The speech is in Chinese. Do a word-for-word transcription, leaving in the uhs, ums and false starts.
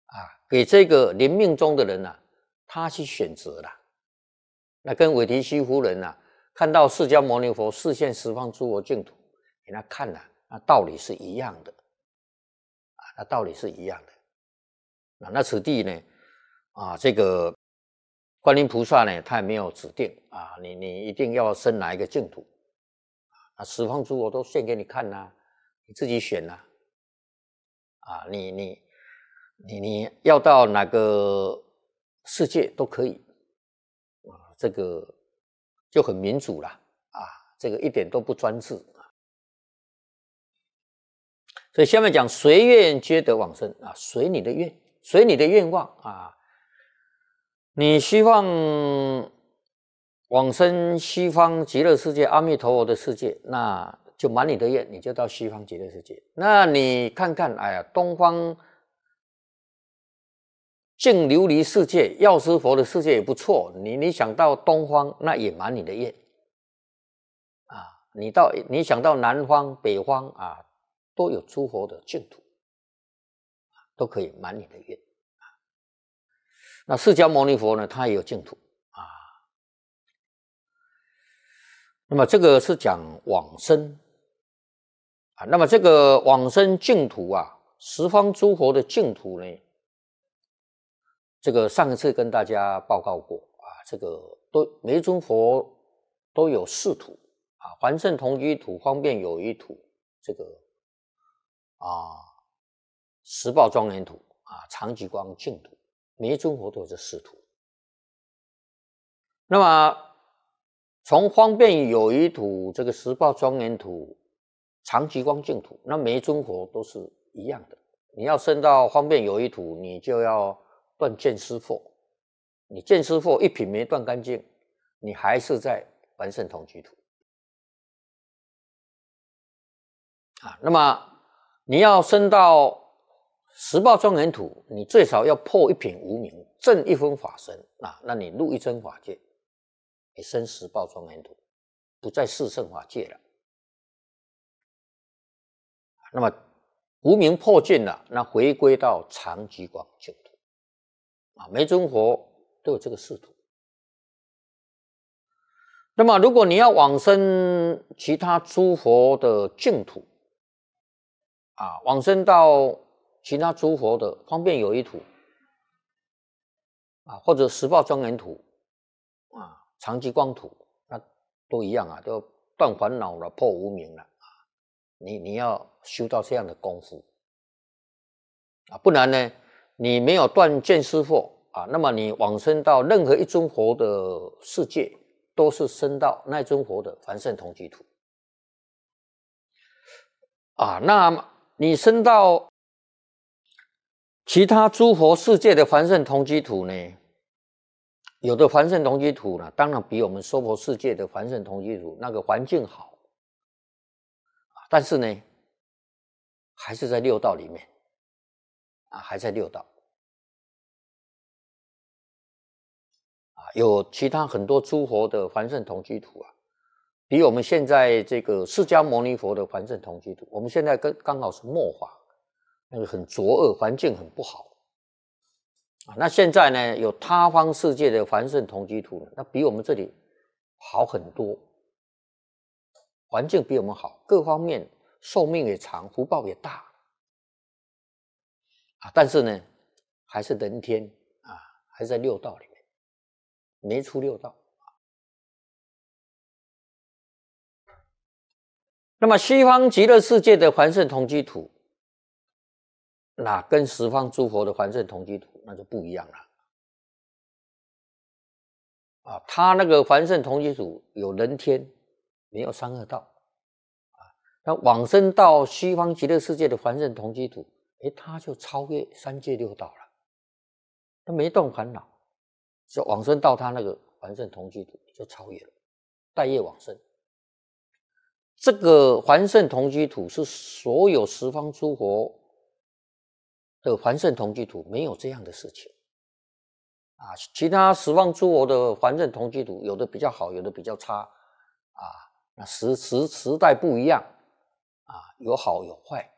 啊，给这个临命终的人啊，他去选择啦。那跟韦提希夫人啊，看到释迦牟尼佛示现十方诸佛净土，给他看了、啊，那道理是一样的，啊，那道理是一样的。啊，那此地呢，啊，这个观音菩萨呢，他也没有指定啊，你你一定要生哪一个净土，啊，十方诸佛都现给你看呐、啊，你自己选呐、啊，啊，你你你你要到哪个世界都可以，啊，这个就很民主了啊，这个一点都不专制啊。所以下面讲随愿皆得往生啊，随你的愿，随你的愿望啊。你希望往生西方极乐世界阿弥陀佛的世界，那就满你的愿，你就到西方极乐世界。那你看看，哎呀，东方净琉璃世界药师佛的世界也不错，你你想到东方，那也满你的愿啊。你到你想到南方北方啊，都有诸佛的净土，都可以满你的愿。那释迦牟尼佛呢，他也有净土啊。那么这个是讲往生啊。那么这个往生净土啊，十方诸佛的净土呢，这个上一次跟大家报告过啊，这个都每一尊佛都有四土啊，还圣同居土、方便有余土，这个啊十报庄严土啊、常寂光净土。每一尊佛都有这四土。那么从方便有余土、这个十报庄严土、常寂光净土，那每一尊佛都是一样的。你要升到方便有余土，你就要断见思惑。你见思惑一品没断干净，你还是在还圣同居土啊。那么你要升到十报庄严土，你最少要破一品无明，证一分法身啊，那你入一真法界，你升十报庄严土，不在四圣法界了。那么无明破尽了，那回归到常寂光净土啊，每尊佛都有这个四土。那么如果你要往生其他诸佛的净土啊，往生到其他诸佛的方便有余土啊，或者十报庄严土啊、常寂光土，那都一样啊，都断烦恼了，破无明了啊。你你要修到这样的功夫啊，不然呢，你没有断见思惑啊，那么你往生到任何一尊佛的世界，都是升到那尊佛的凡圣同居土啊。那你升到其他诸佛世界的凡圣同居土呢，有的凡圣同居土呢，当然比我们娑婆世界的凡圣同居土那个环境好，但是呢，还是在六道里面啊，还在六道啊。有其他很多诸佛的凡圣同居土啊，比我们现在这个释迦牟尼佛的凡圣同居土，我们现在跟刚好是末法。那个很浊恶，环境很不好啊。那现在呢，有他方世界的凡圣同居土，那比我们这里好很多，环境比我们好，各方面寿命也长，福报也大啊。但是呢，还是人天啊，还是在六道里面，没出六道。那么西方极乐世界的凡圣同居土，那跟十方诸佛的凡圣同居土那就不一样了啊！他那个凡圣同居土有人天，没有三恶道啊。那往生到西方极乐世界的凡圣同居土，诶，他就超越三界六道了，他没动烦恼，就往生到他那个凡圣同居土就超越了，带业往生。这个凡圣同居土是所有十方诸佛的凡圣同居土没有这样的事情啊，其他十方诸佛的凡圣同居土有的比较好，有的比较差啊，那时时时代不一样啊，有好有坏